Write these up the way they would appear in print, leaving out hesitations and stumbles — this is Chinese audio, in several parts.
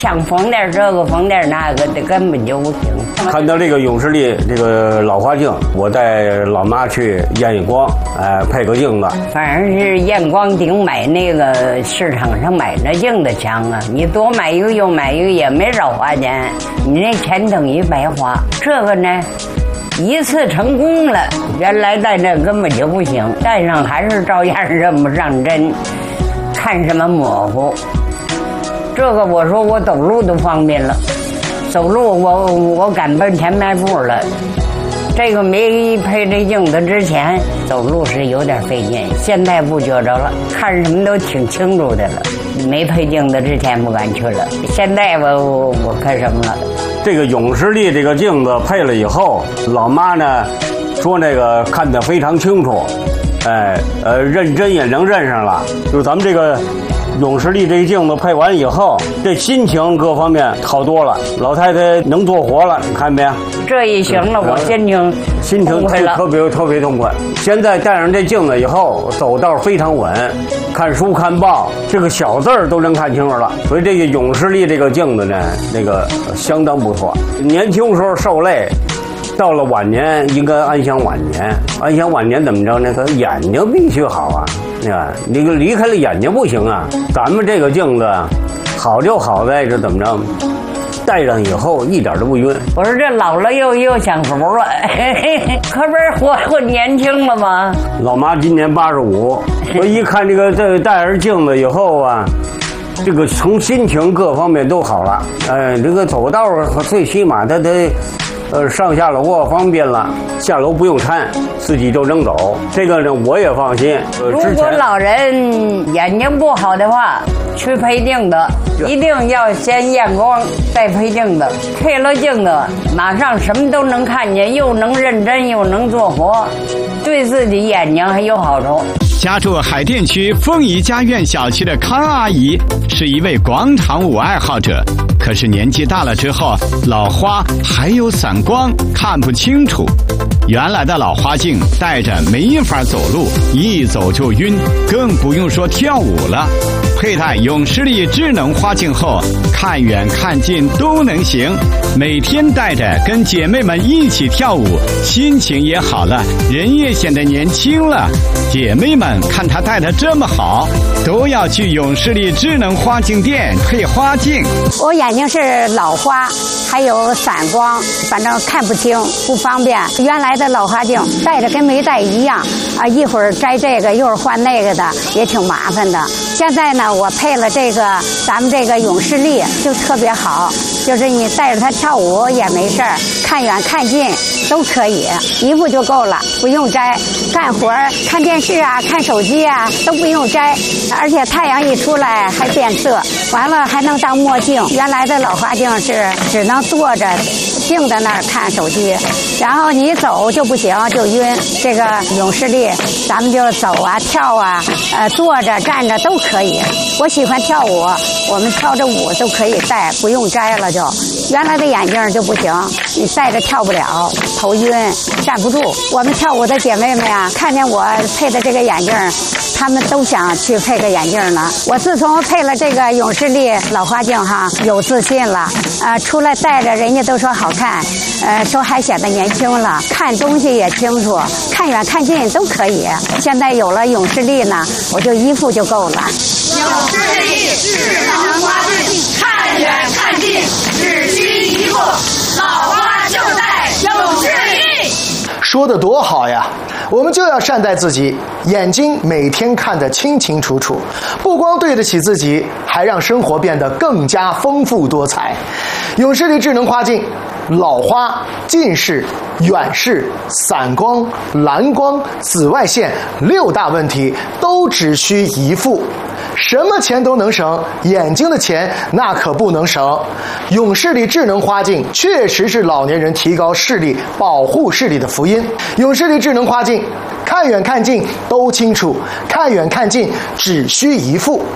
想缝点这个缝点那个的根本就不行。 看到这个永视力这个老花镜，我带老妈去验验光，配个镜子。 反正是验光顶买那个市场上买那镜子强啊，你多买一个又买一个也没少花钱，你那钱等于白花。这个呢，一次成功了，原来戴那根本就不行，戴上还是照样认不上真，看什么模糊。这个我说我走路都方便了，走路我敢奔前迈步了。这个没配这镜子之前走路是有点费劲，现在不觉着了，看什么都挺清楚的了。没配镜子之前不敢去了，现在我看什么了。 这个永视力这个镜子配了以后，老妈呢说那个看得非常清楚，认真也能认上了。就是咱们这个永视力这个镜子配完以后，这心情各方面好多了，老太太能做活了，你看没有？ 这一行了，我心情特别痛快。现在戴上这镜子以后，走道非常稳，看书看报，这个小字儿都能看清楚了。所以这个永视力这个镜子呢，那个相当不错。年轻时候受累，到了晚年应该安享晚年。安享晚年怎么着呢？他眼睛必须好啊，你离开了眼睛不行啊。咱们这个镜子好就好在这怎么着？戴上以后一点都不晕。 我说这老了又享福了，可不是活年轻了吗？ 老妈今年85，我一看这个戴上镜子以后啊，这个从心情各方面都好了。这个走道最起码他上下楼方便了，下楼不用搀，自己就能走。这个呢我也放心。 如果老人眼睛不好的话，去配镜子，一定要先验光再配镜子。配了镜子，马上什么都能看见，又能认真又能做活，对自己眼睛还有好处。 家住海淀区凤仪家苑小区的康阿姨是一位广场舞爱好者，可是年纪大了之后，老花还有散光，看不清楚。原来的老花镜戴着没法走路，一走就晕，更不用说跳舞了。佩戴永视力智能花镜后，看远看近都能行。每天戴着跟姐妹们一起跳舞，心情也好了，人也显得年轻了。姐妹们看她戴得这么好，都要去永视力智能花镜店配花镜。 我眼睛是老花，还有散光，反正看不清，不方便。原来的老花镜戴着跟没戴一样啊，一会儿摘这个，一会儿换那个的，也挺麻烦的。现在呢，我配了这个咱们这个永视力，就特别好，就是你带着它跳舞也没事儿，看远看近都可以，一副就够了，不用摘。干活看电视啊，看手机啊都不用摘，而且太阳一出来还变色，完了还能当墨镜。原来的老花镜是只能坐着静在那儿看手机，然后你走就不行，就晕。这个永视力咱们就走啊跳啊，坐着站着都可以。我喜欢跳舞，我们跳着舞都可以戴，不用摘了就。原来的眼镜就不行，你戴着跳不了，头晕站不住。我们跳舞的姐妹们呀，看见我配的这个眼镜，她们都想去配个眼镜呢。我自从配了这个永视力老花镜哈，有自信了，出来戴着人家都说好看，说还显得年轻了，看东西也清楚，看远看近都可以。现在有了永视力呢，我就一副就够了。 永视力智能花镜，看远看近只需一副，老花就戴永视力。 说得多好呀！我们就要善待自己，眼睛每天看得清清楚楚，不光对得起自己，还让生活变得更加丰富多彩。永视力智能花镜，老花、近视、远视、散光、蓝光、紫外线6大问题都只需一副。什么钱都能省，眼睛的钱那可不能省。永视力智能花镜确实是老年人提高视力、保护视力的福音。永视力智能花镜，看远看近都清楚，看远看近只需一副。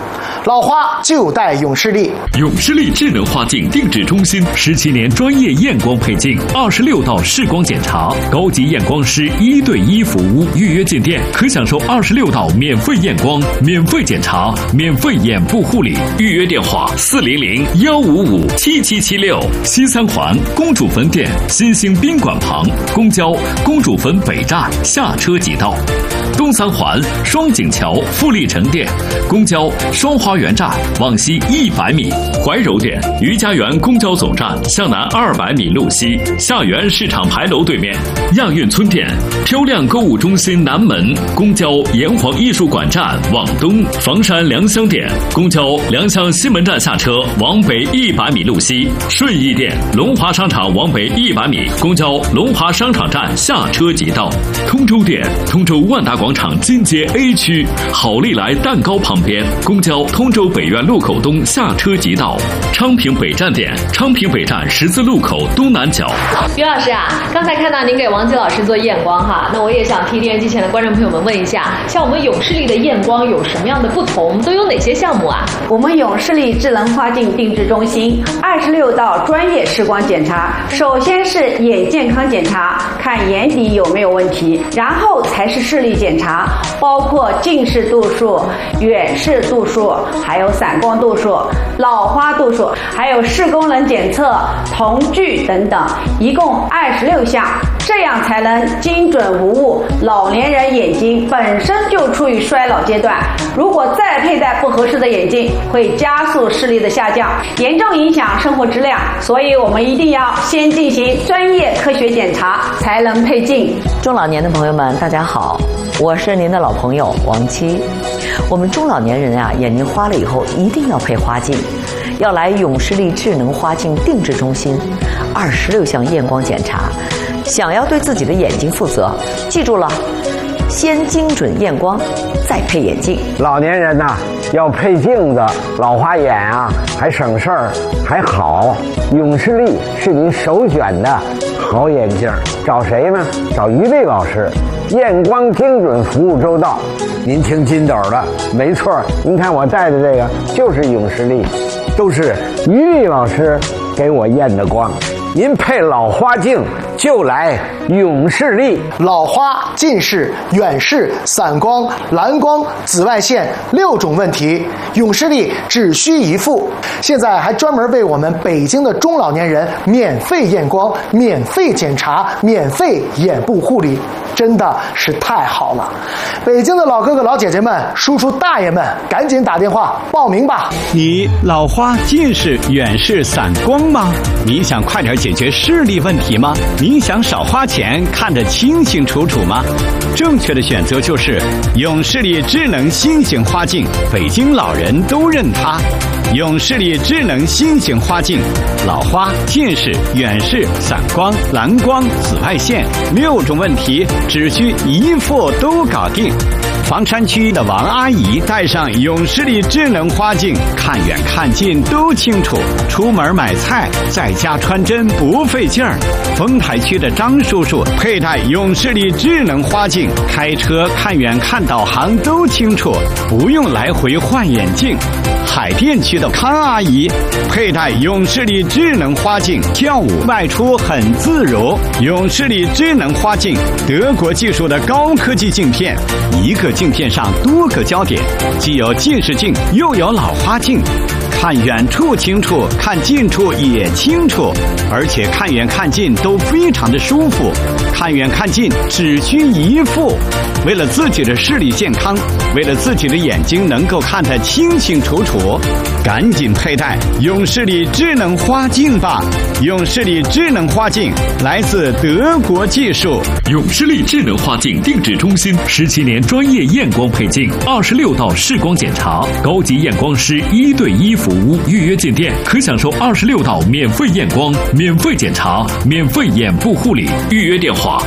老花就戴永视力。 永视力智能花镜定制中心17年专业验光配镜，26道视光检查，高级验光师1对1服务，预约进店可享受26道免费验光、免费检查、免费眼部护理。预约电话400-155-7776。西三环公主坟店新兴宾馆旁，公交公主坟北站下车即到。东三环双井桥富力城店，公交双花园站往西100米。怀柔店余家园公交总站向南200米路西，下园市场牌楼对面。亚运村店漂亮购物中心南门，公交炎黄艺术馆站往东。房山良乡店公交良乡西门站下车往北100米路西。顺义店龙华商场往北100米，公交龙华商场站下车即到。通州店通州万达广场金街 A 区好利来蛋糕旁边，公交通州北苑路口东下车即到。昌平北站店昌平北站十字路口东南角。 于老师啊，刚才看到您给王吉老师做验光哈，那我也想替电视机前的观众朋友们问一下，像我们永视力的验光有什么样的不同，都有哪些项目啊？ 我们永视力智能花镜定制中心26道专业视光检查，首先是眼健康检查，看眼底有没有问题，然后才是视力检查，包括近视度数、远视度数，还有散光度数、老花度数，还有视功能检测、瞳距等等，一共26项，这样才能精准无误。老年人眼睛本身就处于衰老阶段，如果再佩戴不合适的眼镜，会加速视力的下降，严重影响生活质量。所以我们一定要先进行专业科学检查，才能配镜。 中老年的朋友们，大家好，我是您的老朋友王七。我们中老年人啊，眼睛花了以后一定要配花镜，要来永视力智能花镜定制中心，26项验光检查。想要对自己的眼睛负责，记住了，先精准验光，再配眼镜。 老年人呐，要配镜子，老花眼啊，还省事儿，还好。永视力是您首选的好眼镜，找谁呢？找于丽老师，验光精准，服务周到。您听金斗的，没错，您看我戴的这个就是永视力，都是于丽老师给我验的光。您配老花镜就来永视力。 老花、近视、远视、散光、蓝光、紫外线6种问题，永视力只需一副。现在还专门为我们北京的中老年人免费验光、免费检查、免费眼部护理，真的是太好了。北京的老哥哥老姐姐们、叔叔大爷们，赶紧打电话报名吧。 你老花、近视、远视、散光吗？你想快点解决视力问题吗？你想少花钱看得清清楚楚吗？正确的选择就是永视力智能新型花镜，北京老人都认它。永视力智能新型花镜，老花、近视、远视、散光、蓝光、紫外线6种问题只需一副都搞定。房山区的王阿姨戴上永视力智能花镜，看远看近都清楚，出门买菜在家穿针不费劲儿。丰台区的张叔叔佩戴永视力智能花镜，开车看远看导航都清楚，不用来回换眼镜。海淀区的康阿姨佩戴永视力智能花镜，跳舞外出很自如。永视力智能花镜，德国技术的高科技镜片，一个镜片上多个焦点，既有近视镜又有老花镜，看远处清楚，看近处也清楚，而且看远看近都非常的舒服。看远看近只需一副。为了自己的视力健康，为了自己的眼睛能够看得清清楚楚，赶紧佩戴永视力智能花镜吧。永视力智能花镜来自德国技术。 永视力智能花镜定制中心17年专业验光配镜，26道视光检查，高级验光师1对1服务，预约进店可享受26道免费验光、免费检查、免费眼部护理。预约电话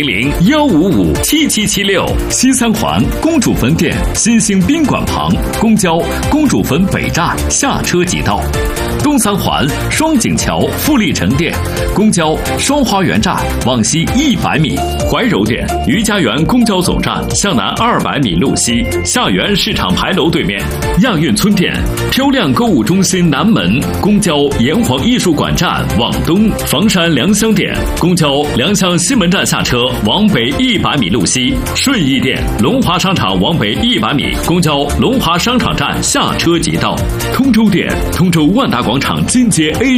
400-155-7776。西三环公主坟店新兴宾馆旁，公交公主坟北站下车即到。 东三环双井桥富力城店，公交双花园站往西100米，怀柔店于家园公交总站向南200米路西，下园市场牌楼对面，亚运村店漂亮购物中心南门，公交炎黄艺术馆站往东，房山良乡店公交良乡西门站下车往北100米路西，顺义店龙华商场往北100米，公交龙华商场站下车即到，通州店通州万达广场金街 A